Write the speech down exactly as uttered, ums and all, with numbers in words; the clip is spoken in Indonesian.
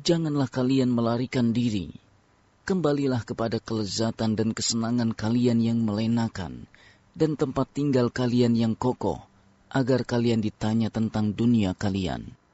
janganlah kalian melarikan diri. Kembalilah kepada kelezatan dan kesenangan kalian yang melenakan, dan tempat tinggal kalian yang kokoh, agar kalian ditanya tentang dunia kalian.